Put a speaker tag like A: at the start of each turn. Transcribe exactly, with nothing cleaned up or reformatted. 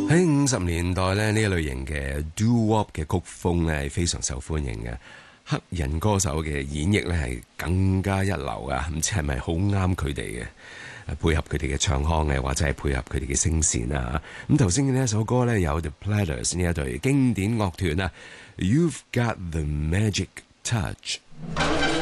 A: 喺五十年代咧，呢一類型嘅 doo-wop 嘅曲風咧係非常受歡迎嘅，黑人歌手嘅演繹咧係更加一流啊！唔知係咪好啱佢哋嘅，配合佢哋嘅唱腔嘅，或者係配合佢哋嘅聲線啊！咁頭先嘅呢一首歌咧有 The Platters 呢一隊經典樂團啊，You've Got the Magic Touch。